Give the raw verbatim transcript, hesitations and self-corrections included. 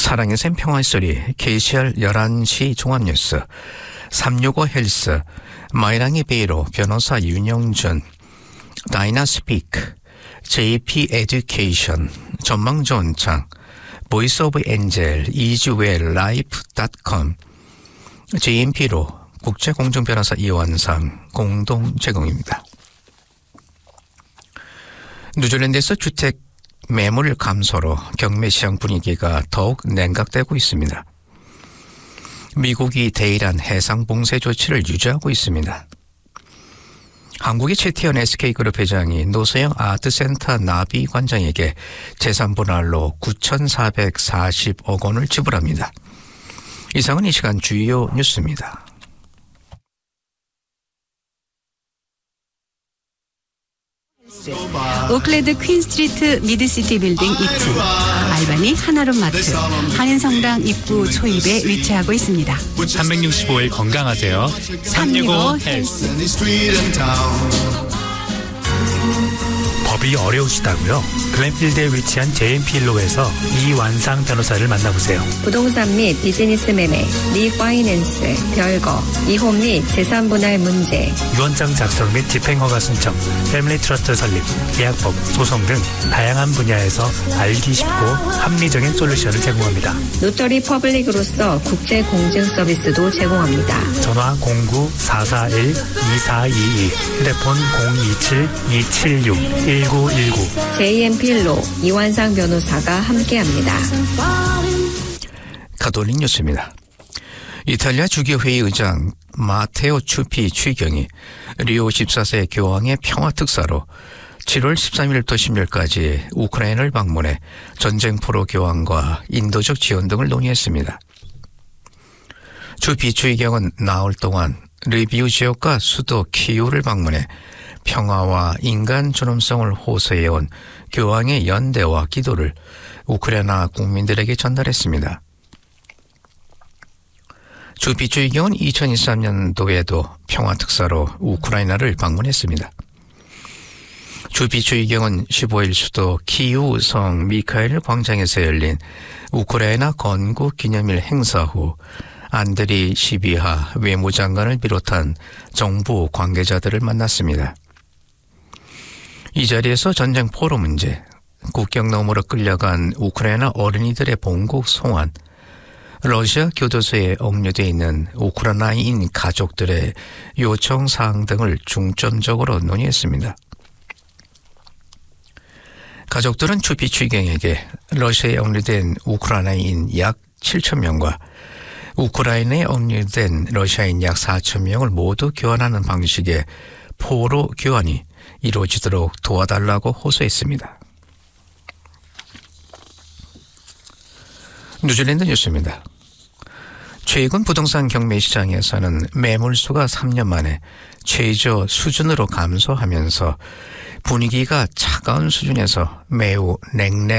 사랑의 샘 평화의 소리, 케이씨알 열한 시 종합뉴스, 삼육오 헬스, 마이랑이 베이로, 변호사 윤영준, 다이나스피크, 제이피 에듀케이션, 전망전창, 보이스 오브 엔젤, 이즈웰 라이프 닷컴, 제이엠피로, 국제공정변호사 이완상 공동 제공입니다. 뉴질랜드에서 주택 매물 감소로 경매 시장 분위기가 더욱 냉각되고 있습니다. 미국이 대일한 해상 봉쇄 조치를 유지하고 있습니다. 한국의 최태현 에스케이그룹 회장이 노소영 아트센터 나비 관장에게 재산 분할로 구천사백사십억 원을 지불합니다. 이상은 이 시간 주요 뉴스입니다. 오클랜드 퀸스트리트 미드시티 빌딩 이 층, 알바니 하나룸 마트, 한인성당 입구 초입에 위치하고 있습니다. 삼백육십오 일 건강하세요. 삼육오 헬스. 법이 어려우시다고요? 글렌필드에 위치한 제이엠피일로에서 이완상 변호사를 만나보세요. 부동산 및 비즈니스 매매, 리파이낸스, 별거, 이혼 및 재산 분할 문제, 유언장 작성 및 집행허가 신청, 패밀리 트러스트 설립, 계약법, 소송 등 다양한 분야에서 알기 쉽고 합리적인 솔루션을 제공합니다. 노터리 퍼블릭으로서 국제 공증 서비스도 제공합니다. 전화 공구 사사일 이사이이, 휴대폰 공이칠 이칠육 일구일구. 제이엠피일로 이완상 변호사가 함께합니다. 가톨릭 뉴스입니다. 이탈리아 주교회의 의장 마테오 추피 추이경이 리오 십사 세 교황의 평화특사로 칠월 십삼일부터 십일까지 우크라이나를 방문해 전쟁포로 교황과 인도적 지원 등을 논의했습니다. 추피 추이경은 나흘 동안 리비우 지역과 수도 키이우를 방문해 평화와 인간 존엄성을 호소해온 교황의 연대와 기도를 우크라이나 국민들에게 전달했습니다. 추피 추이경은 이천이십삼 년도에도 평화특사로 우크라이나를 방문했습니다. 추피 추이경은 십오일 수도 키이우 성 미카엘 광장에서 열린 우크라이나 건국 기념일 행사 후 안드리 시비하 외무장관을 비롯한 정부 관계자들을 만났습니다. 이 자리에서 전쟁 포로 문제, 국경 너머로 끌려간 우크라이나 어린이들의 본국 송환, 러시아 교도소에 억류되어 있는 우크라이나인 가족들의 요청 사항 등을 중점적으로 논의했습니다. 가족들은 추피 추이경에게 러시아에 억류된 우크라이나인 약 칠천 명과 우크라이나에 억류된 러시아인 약 사천 명을 모두 교환하는 방식의 포로 교환이 이루어지도록 도와달라고 호소했습니다. 뉴질랜드 뉴스입니다. 최근 부동산 경매 시장에서는 매물수가 삼 년 만에 최저 수준으로 감소하면서 분위기가 차가운 수준에서 매우 냉랭